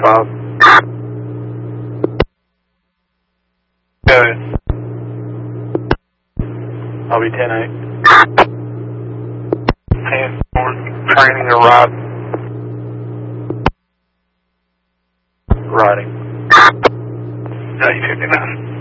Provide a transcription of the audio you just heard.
5. Go ahead. I'll be 10-8. 10-4, training or riding? Riding. 8:59.